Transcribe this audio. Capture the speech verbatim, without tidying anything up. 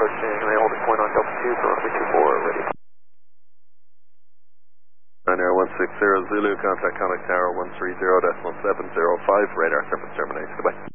approaching, and they hold a point on Delta two for runway two four, ready. nine Air one six zero Zulu, contact contact tower one three zero point seven zero five, radar surface terminates, goodbye.